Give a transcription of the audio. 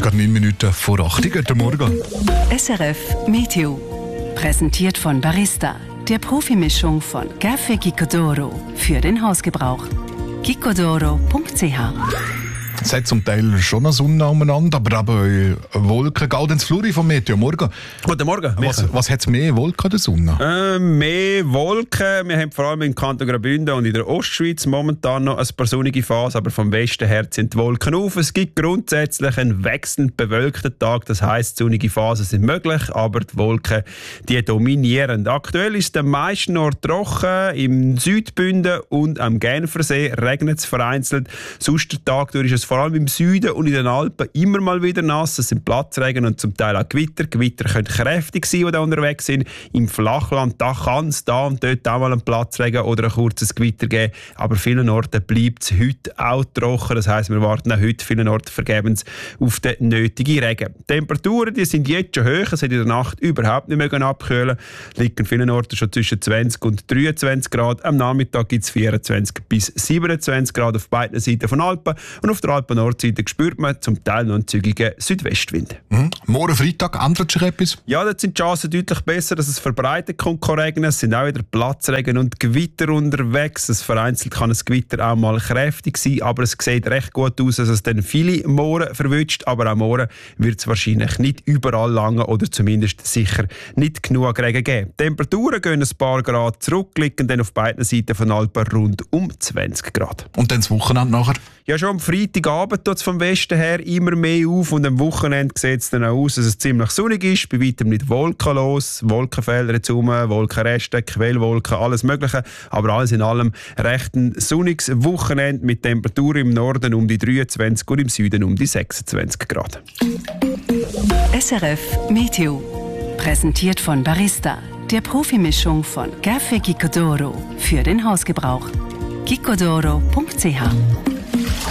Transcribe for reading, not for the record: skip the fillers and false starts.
ist gerade 9 Minuten vor 8 Uhr. Guten Morgen. SRF Meteo. Präsentiert von Barista, der Profimischung von Café Gicodoro für den Hausgebrauch. gicodoro.ch. Es hat zum Teil schon eine Sonne umeinander, aber eben Wolken. Gaudenz Fluri vom Meteo. Morgen. Guten Morgen. Was hat es mehr, Wolken oder Sonne? Mehr Wolken. Wir haben vor allem im Kanton Graubünden und in der Ostschweiz momentan noch ein paar sonnige Phasen, aber vom Westen her sind die Wolken auf. Es gibt grundsätzlich einen wechselnd bewölkten Tag. Das heisst, sonnige Phasen sind möglich, aber die Wolken die dominieren. Aktuell ist es am meisten noch trocken. Im Südbünden und am Genfersee regnet es vereinzelt. Sonst der Tag durch ist es vor allem im Süden und in den Alpen immer mal wieder nass. Es sind Platzregen und zum Teil auch Gewitter. Gewitter können kräftig sein, die da unterwegs sind. Im Flachland da kann es da und dort auch mal einen Platzregen oder ein kurzes Gewitter geben. Aber vielen Orten bleibt es heute auch trocken. Das heisst, wir warten auch heute vielen Orten vergebens auf den nötigen Regen. Die Temperaturen die sind jetzt schon hoch. Es hat in der Nacht überhaupt nicht mehr abkühlen. Liegen an vielen Orten schon zwischen 20 und 23 Grad. Am Nachmittag gibt es 24 bis 27 Grad auf beiden Seiten von Alpen. Und auf der Alpen-Nordseite spürt man zum Teil noch einen zügigen Südwestwind. Morgen Freitag ändert sich etwas? Ja, dort sind die Chancen deutlich besser, dass es verbreitet kommt regnen. Es sind auch wieder Platzregen und Gewitter unterwegs. Es vereinzelt kann ein Gewitter auch mal kräftig sein, aber es sieht recht gut aus, dass es dann viele Moore verwünscht. Aber auch morgen wird es wahrscheinlich nicht überall lange oder zumindest sicher nicht genug Regen geben. Die Temperaturen gehen ein paar Grad zurück, liegen dann auf beiden Seiten von Alpen rund um 20 Grad. Und dann das Wochenende nachher? Ja, schon am Freitagabend tut es vom Westen her immer mehr auf und am Wochenende sieht es dann auch aus, dass es ziemlich sonnig ist, bei weitem nicht wolkenlos, Wolkenfelder jetzt rum, Wolkenreste, Quellwolken, alles Mögliche, aber alles in allem recht ein sonniges Wochenende mit Temperaturen im Norden um die 23 und im Süden um die 26 Grad. SRF Meteo. Präsentiert von Barista, der Profimischung von Café Gicodoro für den Hausgebrauch. gicodoro.ch